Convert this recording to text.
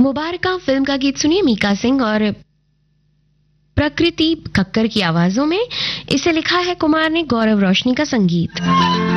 मुबारका film का गीत सुनिए मीका सिंह और प्रकृति कक्कर की आवाजों में। इसे लिखा है कुमार ने, गौरव रोशनी का संगीत।